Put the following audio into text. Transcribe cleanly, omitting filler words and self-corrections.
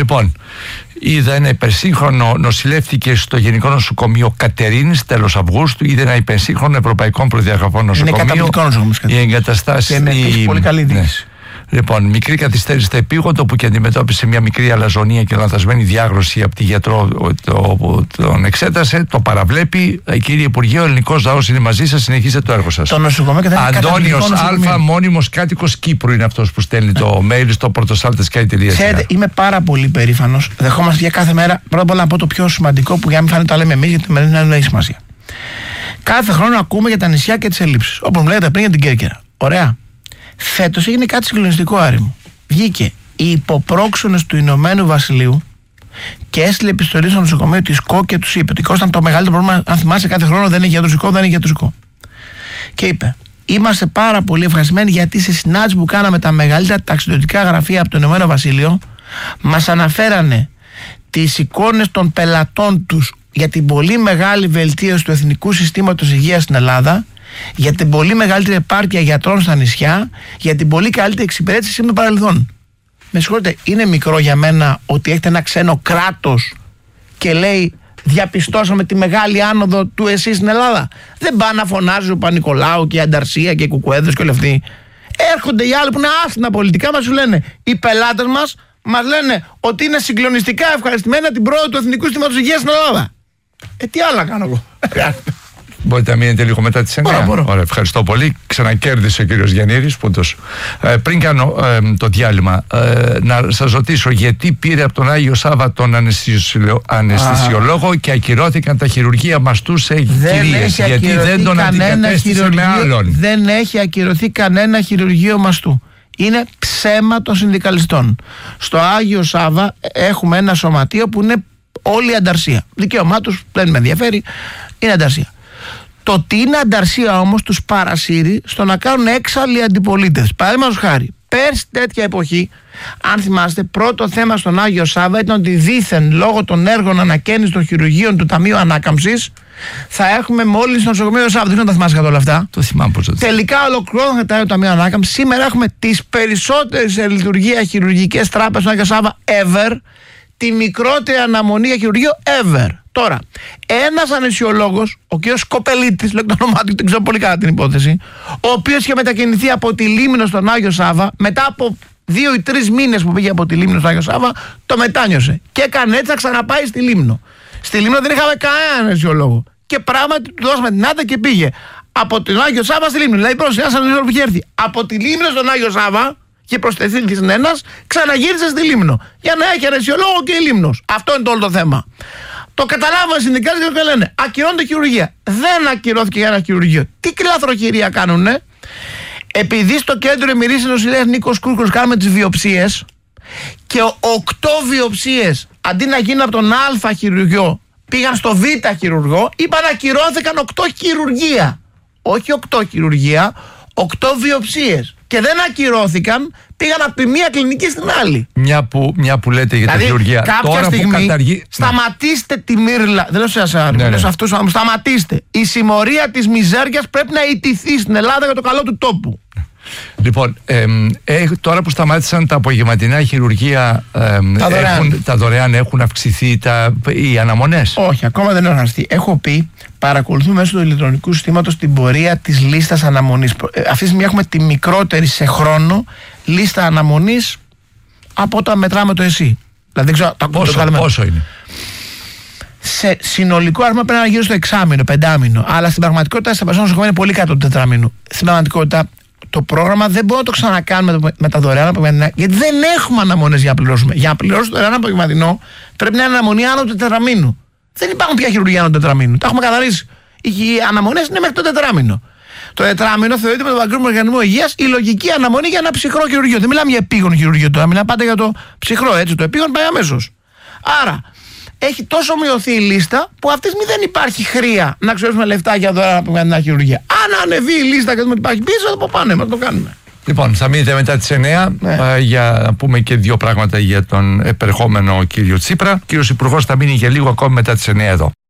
Λοιπόν, είδα ένα υπερσύγχρονο, νοσηλεύτηκε στο Γενικό Νοσοκομείο Κατερίνης τέλος Αυγούστου. Είδα ένα υπερσύγχρονο ευρωπαϊκών προδιαγραφών νοσοκομείο. Είναι καταπληκτικό νοσοκομείο. Η εγκαταστάση. Και με πολύ καλή διοίκηση. Λοιπόν, μικρή καθυστέρηση στο επίγοντο που και αντιμετώπισε μια μικρή αλαζονία και λανθασμένη διάγνωση από τη γιατρό τον εξέτασε. Το παραβλέπει. Κύριε Υπουργέ, ο ελληνικός λαός είναι μαζί σας. Συνεχίστε το έργο σας. Το νοσοκομείο και Αντώνιος Α, μόνιμος κάτοικος Κύπρου είναι αυτός που στέλνει το mail στο portosaltesky.gr. Ξέρετε, είμαι πάρα πολύ περήφανος. Δεχόμαστε για κάθε μέρα. Πρώτα απ' όλα να πω το πιο σημαντικό που για να μην φάνει το λέμε εμείς, γιατί με δεν έχει σημασία. Κάθε χρόνο ακούμε για τα νησιά και τις ελλείψεις. Όπως μου λέγατε πριν για την Κέρκυρα. Ωραία. Φέτος έγινε κάτι συγκλονιστικό, Άρη μου. Βγήκε οι υποπρόξενες του Ηνωμένου Βασιλείου και έστειλε επιστολή στο νοσοκομείο της ΚΟ και τους είπε ότι ήταν το μεγαλύτερο πρόβλημα. Αν θυμάσαι, κάθε χρόνο δεν έχει γιατρικό. Και είπε: είμαστε πάρα πολύ ευχαριστημένοι γιατί σε συνάντηση που κάναμε τα μεγαλύτερα ταξιδιωτικά γραφεία από το Ηνωμένο Βασίλειο, μας αναφέρανε τις εικόνες των πελατών τους για την πολύ μεγάλη βελτίωση του εθνικού συστήματος υγείας στην Ελλάδα, για την πολύ μεγαλύτερη επάρκεια γιατρών στα νησιά, για την πολύ καλύτερη εξυπηρέτηση με παρελθόν. Με συγχωρείτε, είναι μικρό για μένα ότι έχετε ένα ξένο κράτος και λέει διαπιστώσαμε τη μεγάλη άνοδο του ΕΣΥ στην Ελλάδα? Δεν πάνε να φωνάζει ο Παπα-Νικολάου και η Ανταρσία και οι Κουκουέδες και όλοι αυτοί. Έρχονται οι άλλοι που είναι άσχημα πολιτικά, μας σου λένε οι πελάτες μας λένε ότι είναι συγκλονιστικά ευχαριστημένα την πρόοδο του Εθνικού Συστήματος Υγείας στην Ελλάδα. Τι άλλα κάνω εγώ? Μπορείτε να μείνετε λίγο μετά τις 9. Μπορώ. Ωραία, ευχαριστώ πολύ. Ξανακέρδισε ο κύριος Γιαννήρης. Πριν κάνω το διάλειμμα, να σας ρωτήσω γιατί πήρε από τον Άγιο Σάββα τον αναισθησιολόγο και ακυρώθηκαν τα χειρουργεία μαστού σε κυρίες? Γιατί δεν τον αντικατέστησε με άλλον? Δεν έχει ακυρωθεί κανένα χειρουργείο μαστού. Είναι ψέμα των συνδικαλιστών. Στο Άγιο Σάββα έχουμε ένα σωματείο που είναι όλη η ανταρσία. Δικαίωμά τους δεν με ενδιαφέρει, είναι ανταρσία. Το ότι είναι ανταρσία όμως τους παρασύρει στο να κάνουν έξαλλη αντιπολίτευση. Παραδείγματος χάρη, πέρσι τέτοια εποχή, αν θυμάστε, πρώτο θέμα στον Άγιο Σάββα ήταν ότι δήθεν λόγω των έργων ανακαίνησης των χειρουργείων του Ταμείου Ανάκαμψης θα έχουμε μόλις στο νοσοκομείο Σάββα. Δεν θα τα θυμάσαι όλα αυτά. Το θυμάμαι πώς. Τελικά ολοκληρώθηκε το Ταμείο Ανάκαμψης. Σήμερα έχουμε τις περισσότερες σε λειτουργία χειρουργικές τράπεζες στον Άγιο Σάββα ever. Τη μικρότερη αναμονή για χειρουργείο ever. Τώρα, ένας αναισθησιολόγος, ο κ. Σκοπελίτης, λέω το όνομά του, δεν ξέρω πολύ καλά την υπόθεση, ο οποίος είχε μετακινηθεί από τη Λίμνο στον Άγιο Σάββα, μετά από 2 ή 3 μήνες που πήγε από τη Λίμνο στον Άγιο Σάββα, το μετάνιωσε. Και έκανε έτσι να ξαναπάει στη Λίμνο. Στη Λίμνο δεν είχαμε κανέναν αναισθησιολόγο. Και πράγματι του δώσαμε την άδεια και πήγε από τον Άγιο Σάββα στη Λίμνο. Δηλαδή, πρόσεχε, ένας αναισθησιολόγος που είχε έρθει από τη Λίμνο στον Άγιο Σάββα και προσθεθεί ένας, ξαναγύρισε στη Λίμνο. Για να έχει αναισθησιολόγο και η Λίμνος. Αυτό είναι το όλο το θέμα. Το καταλάβανε οι συνδικάτες και λένε ακυρώνεται χειρουργία. Δεν ακυρώθηκε για ένα χειρουργείο. Τι κλαθροχειρία κάνουνε? Επειδή στο κέντρο Εμμυρής Νοσηλείας Νίκος Κούρκος κάνουμε τις βιοψίες και 8 βιοψίες αντί να γίνουν από τον Α χειρουργείο πήγαν στο Β χειρουργό, είπαν ακυρώθηκαν 8 χειρουργία. Όχι 8 χειρουργία, 8 βιοψίες. Και δεν ακυρώθηκαν, πήγαν από τη μία κλινική στην άλλη. Μια που λέτε για τα χειρουργία. Κάποια στιγμή σταματήστε τη μύρλα. Δεν λέω σε εσάς, λέω σε αυτούς. Σταματήστε. Η συμμορία της μιζέριας πρέπει να ιτηθεί στην Ελλάδα για το καλό του τόπου. Λοιπόν, τώρα που σταμάτησαν τα απογευματινά χειρουργεία, τα δωρεάν έχουν αυξηθεί οι αναμονές? Όχι, ακόμα δεν έχουν αυξηθεί. Έχω πει, παρακολουθούμε μέσω του ηλεκτρονικού συστήματος την πορεία της λίστας αναμονής. Αυτή τη στιγμή έχουμε τη μικρότερη σε χρόνο λίστα αναμονής από όταν μετράμε το ΕΣΥ. Δηλαδή, πόσο είναι? Σε συνολικό αριθμό πρέπει να είναι γύρω στο 6μήνο, 5μήνο. Αλλά στην πραγματικότητα στα περισσότερα νοσοκομεία είναι πολύ κάτω του 4μήνου. Στην πραγματικότητα το πρόγραμμα δεν μπορούμε να το ξανακάνουμε με τα δωρεάν απογευματινά, γιατί δεν έχουμε αναμονές για να πληρώσουμε. Για να πληρώσουμε το δωρεάν απογευματινό πρέπει να είναι αναμονή άνω του 4μήνου. Δεν υπάρχουν πια χειρουργία άνω του 4μήνου. Τα έχουμε καθαρίσει. Οι αναμονές είναι μέχρι το 4μήνο. Το 4μήνο θεωρείται με τον Παγκόσμιο Οργανισμό Υγείας η λογική αναμονή για ένα ψυχρό χειρουργείο. Δεν μιλάμε για επίγον χειρουργείο τώρα, μιλάμε πάντα για το ψυχρό. Έτσι, το επίγον πάει αμέσως. Άρα έχει τόσο μειωθεί η λίστα που αυτή τη στιγμή δεν υπάρχει χρειά να ξοδέψουμε λεφτά για δώρα από μια χειρουργία. Αν ανεβεί η λίστα και δούμε ότι υπάρχει πίσω, θα το πάνε, να το κάνουμε. Λοιπόν, θα μείνετε μετά τις 9 για να πούμε και 2 πράγματα για τον επερχόμενο κύριο Τσίπρα. Ο κύριος Υπουργός θα μείνει για λίγο ακόμη μετά τις 9 εδώ.